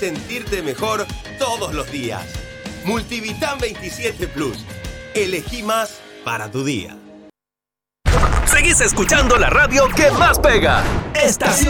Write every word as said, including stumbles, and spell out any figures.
sentirte mejor todos los días. Multivitam veintisiete Plus. Elegí más para tu día. Seguís escuchando la radio que más pega. Estación